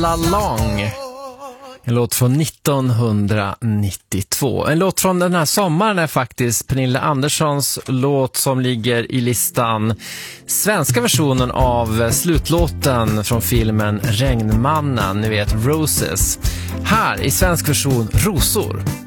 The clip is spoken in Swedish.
Long. En låt från 1992. En låt från den här sommaren är faktiskt Pernilla Anderssons låt som ligger i listan. Svenska versionen av slutlåten från filmen Regnmannen, ni vet Roses. Här i svensk version Rosor.